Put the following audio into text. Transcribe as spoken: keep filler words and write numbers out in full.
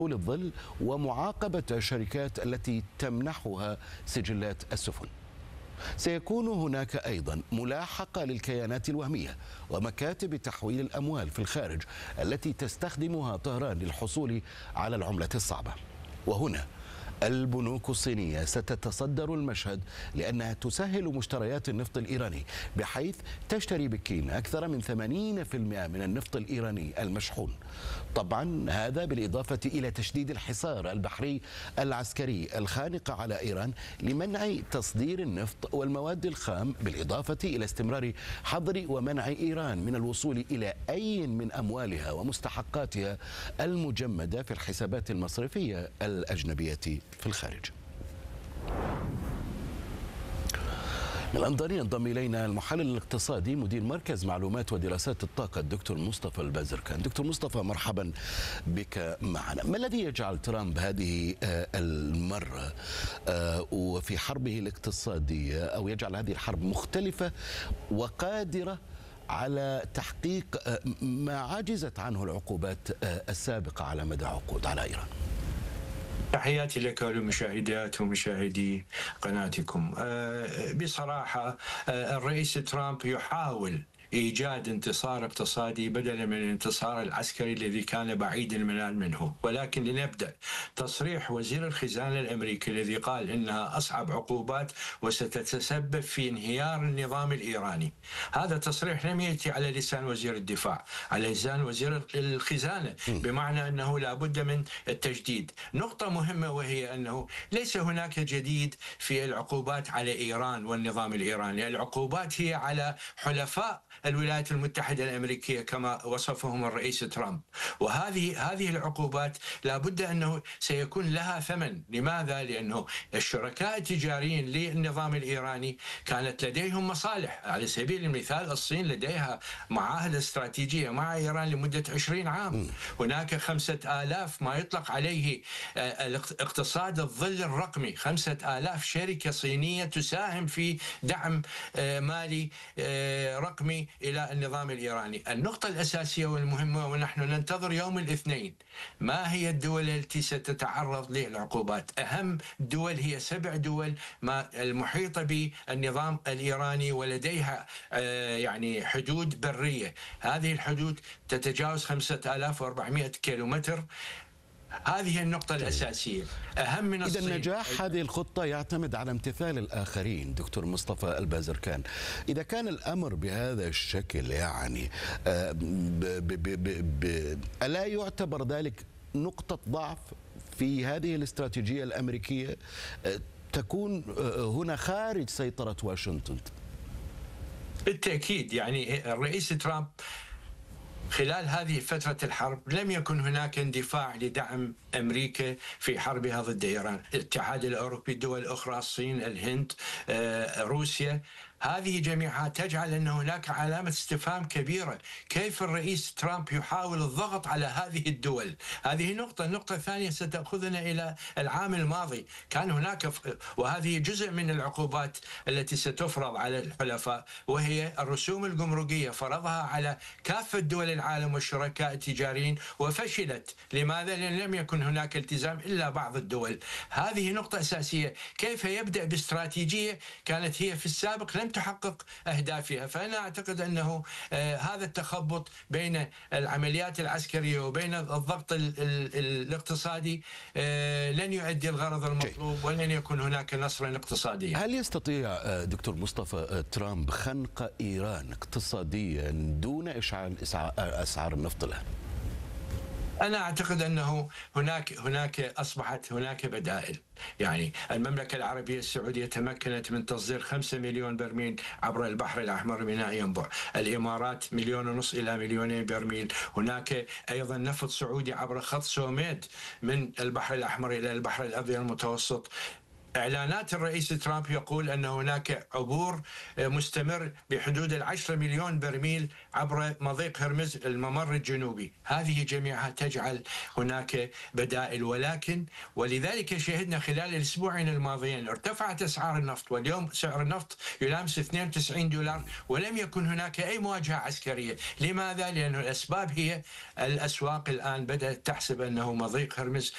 طول الظل ومعاقبة الشركات التي تمنحها سجلات السفن. سيكون هناك أيضا ملاحقة للكيانات الوهمية ومكاتب تحويل الأموال في الخارج التي تستخدمها طهران للحصول على العملة الصعبة. وهنا البنوك الصينية ستتصدر المشهد لأنها تسهل مشتريات النفط الإيراني، بحيث تشتري بكين أكثر من ثمانين بالمئة من النفط الإيراني المشحون. طبعا هذا بالإضافة إلى تشديد الحصار البحري العسكري الخانق على إيران لمنع تصدير النفط والمواد الخام، بالإضافة إلى استمرار حظر ومنع إيران من الوصول إلى أي من أموالها ومستحقاتها المجمدة في الحسابات المصرفية الأجنبية في الخارج. من الأنظار ينضم إلينا المحلل الاقتصادي مدير مركز معلومات ودراسات الطاقة الدكتور مصطفى البازركان. دكتور مصطفى، مرحبا بك معنا. ما الذي يجعل ترامب هذه المرة وفي حربه الاقتصادية أو يجعل هذه الحرب مختلفة وقادرة على تحقيق ما عجزت عنه العقوبات السابقة على مدى عقود على إيران؟ تحياتي لك ولمشاهدات ومشاهدي قناتكم. بصراحة الرئيس ترامب يحاول إيجاد انتصار اقتصادي بدلا من الانتصار العسكري الذي كان بعيد المنال منه. ولكن لنبدأ تصريح وزير الخزانة الأمريكي الذي قال إنها أصعب عقوبات وستتسبب في انهيار النظام الإيراني. هذا تصريح لم يأتي على لسان وزير الدفاع، على لسان وزير الخزانة، بمعنى أنه لا بد من التجديد. نقطة مهمة وهي أنه ليس هناك جديد في العقوبات على إيران والنظام الإيراني. العقوبات هي على حلفاء الولايات المتحدة الأمريكية كما وصفهم الرئيس ترامب، وهذه هذه العقوبات لابد أنه سيكون لها ثمن. لماذا؟ لأنه الشركاء التجاريين للنظام الإيراني كانت لديهم مصالح. على سبيل المثال الصين لديها معاهدة استراتيجية مع إيران لمدة عشرين عام. هناك خمسة آلاف ما يطلق عليه اقتصاد الظل الرقمي، خمسة آلاف شركة صينية تساهم في دعم مالي رقمي إلى النظام الإيراني. النقطة الأساسية والمهمة، ونحن ننتظر يوم الاثنين ما هي الدول التي ستتعرض للعقوبات. أهم دول هي سبع دول ما المحيطة بالنظام الإيراني ولديها يعني حدود برية. هذه الحدود تتجاوز خمسة آلاف وأربعمئة كيلومتر. هذه النقطة الأساسية. أهم من الصين. إذا نجاح هذه الخطة يعتمد على امتثال الآخرين. دكتور مصطفى البازركان، إذا كان الأمر بهذا الشكل يعني ب ب ب ب ألا يعتبر ذلك نقطة ضعف في هذه الاستراتيجية الأمريكية تكون هنا خارج سيطرة واشنطن؟ بالتأكيد. يعني الرئيس ترامب خلال هذه فترة الحرب لم يكن هناك اندفاع لدعم أمريكا في حربها ضد إيران. الاتحاد الأوروبي، دول أخرى، الصين، الهند، روسيا، هذه جميعها تجعل أن هناك علامة استفهام كبيرة. كيف الرئيس ترامب يحاول الضغط على هذه الدول؟ هذه نقطة. النقطة الثانية ستأخذنا إلى العام الماضي. كان هناك، وهذه جزء من العقوبات التي ستفرض على الحلفاء، وهي الرسوم الجمركية. فرضها على كافة دول العالم والشركاء التجاريين وفشلت. لماذا؟ لأن لم يكن هناك التزام إلا بعض الدول. هذه نقطة أساسية. كيف يبدأ باستراتيجية كانت هي في السابق لم تحقق أهدافها؟ فأنا أعتقد أنه آه هذا التخبط بين العمليات العسكرية وبين الضغط ال ال الاقتصادي آه لن يؤدي الغرض المطلوب ولن يكون هناك نصرا اقتصاديا. هل يستطيع دكتور مصطفى ترامب خنق إيران اقتصاديا دون إشعال أسعار النفط لها؟ أنا أعتقد أنه هناك هناك أصبحت هناك بدائل. يعني المملكة العربية السعودية تمكنت من تصدير خمسة مليون برميل عبر البحر الأحمر ميناء ينبع. الإمارات مليون ونص إلى مليونين برميل. هناك أيضا نفط سعودي عبر خط سوميد من البحر الأحمر إلى البحر الأبيض المتوسط. إعلانات الرئيس ترامب يقول أن هناك عبور مستمر بحدود العشرة مليون برميل عبر مضيق هرمز الممر الجنوبي. هذه جميعها تجعل هناك بدائل، ولكن ولذلك شهدنا خلال الأسبوعين الماضيين ارتفعت أسعار النفط، واليوم سعر النفط يلامس اثنين وتسعين دولار ولم يكن هناك أي مواجهة عسكرية. لماذا؟ لأن الأسباب هي الأسواق الآن بدأت تحسب أنه مضيق هرمز